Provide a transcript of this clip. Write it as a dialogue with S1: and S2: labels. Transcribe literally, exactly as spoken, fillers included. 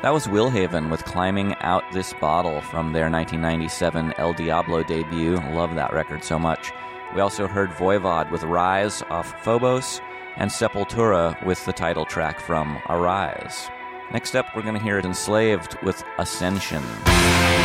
S1: That was Willhaven with Climbing Out This Bottle from their nineteen ninety-seven El Diablo debut. Love that record so much. We also heard Voivod with Rise off Phobos, and Sepultura with the title track from Arise. Next up, we're going to hear Enslaved with Ascension.